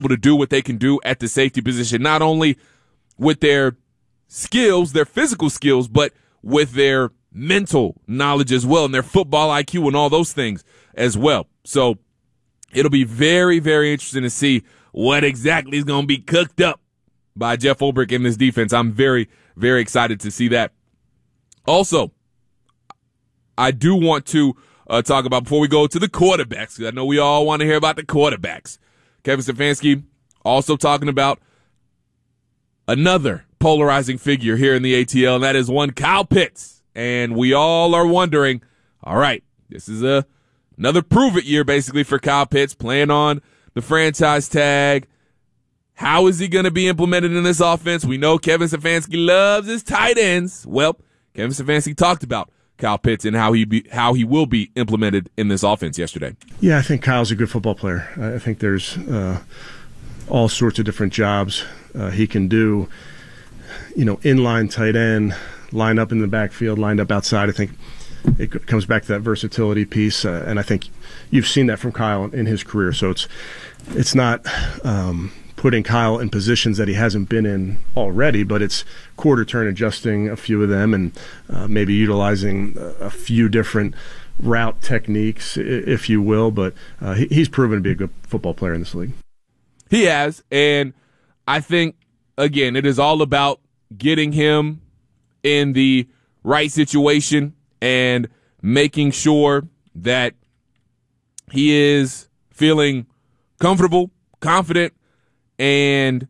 able to do what they can do at the safety position, not only with their skills, their physical skills, but with their mental knowledge as well and their football IQ and all those things as well. So it'll be very, very interesting to see what exactly is going to be cooked up by Jeff Ulbrich in this defense. I'm very, very excited to see that. Also, I do want to talk about, before we go to the quarterbacks, because I know we all want to hear about the quarterbacks. Kevin Stefanski also talking about another polarizing figure here in the ATL, and that is one Kyle Pitts. And we all are wondering, all right, this is another prove-it year basically for Kyle Pitts, playing on the franchise tag. How is he going to be implemented in this offense? We know Kevin Stefanski loves his tight ends. Well, Kevin Stefanski talked about Kyle Pitts and how he will be implemented in this offense yesterday. Yeah, I think Kyle's a good football player. I think there's all sorts of different jobs he can do. You know, inline tight end, line up in the backfield, lined up outside. I think it comes back to that versatility piece, and I think you've seen that from Kyle in his career. So it's not putting Kyle in positions that he hasn't been in already, but it's quarter turn adjusting a few of them and maybe utilizing a few different route techniques, if you will. But he's proven to be a good football player in this league. He has, and I think, again, it is all about getting him in the right situation and making sure that he is feeling comfortable, confident, and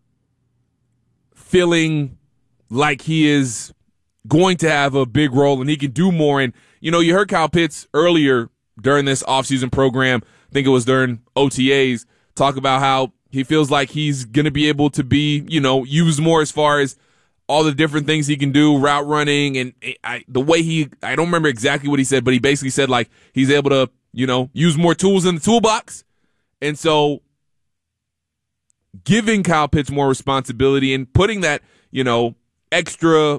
feeling like he is going to have a big role and he can do more. And, you know, you heard Kyle Pitts earlier during this offseason program, I think it was during OTAs, talk about how he feels like he's going to be able to be, you know, used more as far as all the different things he can do, route running, and the way I don't remember exactly what he said, but he basically said like he's able to, you know, use more tools in the toolbox. And so giving Kyle Pitts more responsibility and putting that, you know, extra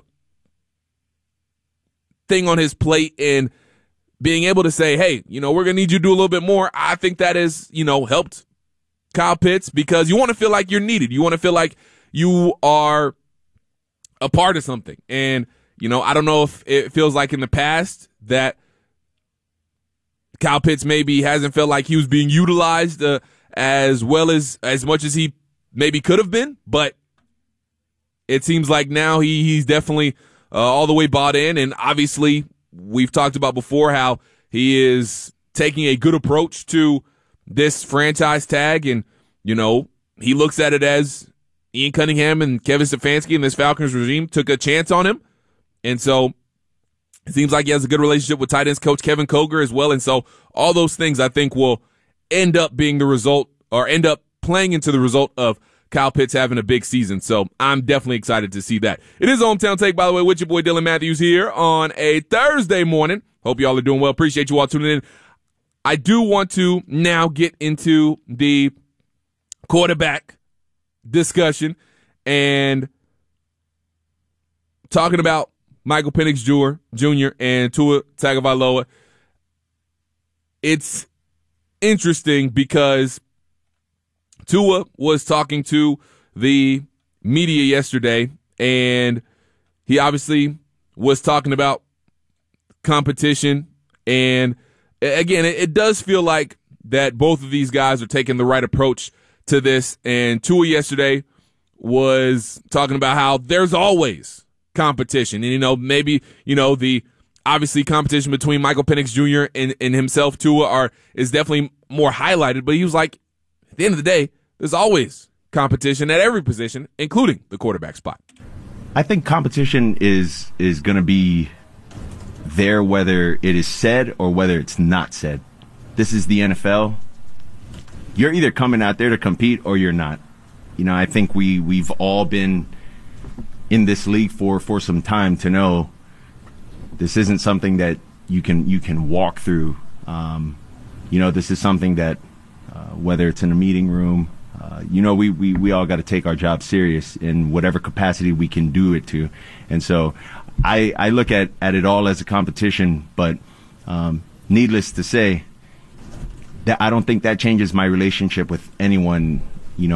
thing on his plate and being able to say, hey, you know, we're going to need you to do a little bit more. I think that has, you know, helped Kyle Pitts, because you want to feel like you're needed. You want to feel like you are a part of something. And, you know, I don't know if it feels like in the past that Kyle Pitts maybe hasn't felt like he was being utilized as well as much as he maybe could have been, but it seems like now he's definitely all the way bought in. And obviously we've talked about before how he is taking a good approach to this franchise tag. And, you know, he looks at it as Ian Cunningham and Kevin Stefanski and this Falcons regime took a chance on him. And so it seems like he has a good relationship with tight ends coach Kevin Koger as well. And so all those things I think will end up being the result, or end up playing into the result of Kyle Pitts having a big season. So I'm definitely excited to see that. It is Hometown Take, by the way, with your boy Dylan Matthews here on a Thursday morning. Hope y'all are doing well. Appreciate you all tuning in. I do want to now get into the quarterback discussion and talking about Michael Penix Jr. and Tua Tagovailoa. It's interesting because Tua was talking to the media yesterday, and he obviously was talking about competition. And again, it does feel like that both of these guys are taking the right approach to this. And Tua yesterday was talking about how there's always competition. And, you know, maybe, you know, the obviously competition between Michael Penix Jr. and himself, Tua, is definitely more highlighted. But he was like, at the end of the day, there's always competition at every position, including the quarterback spot. I think competition is going to be there whether it is said or whether it's not said. This is the NFL. You're either coming out there to compete or you're not. You know, I think we've all been in this league for some time to know this isn't something that you can walk through. You know, this is something that whether it's in a meeting room, you know, we all got to take our job serious in whatever capacity we can do it to. And so I look at it all as a competition, but needless to say, that I don't think that changes my relationship with anyone